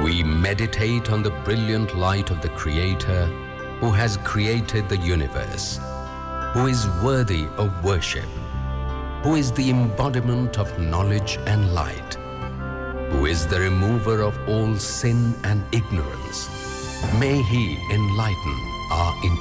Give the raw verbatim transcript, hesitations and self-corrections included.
We meditate on the brilliant light of the Creator who has created the universe, who is worthy of worship, who is the embodiment of knowledge and light, who is the remover of all sin and ignorance. May He enlighten our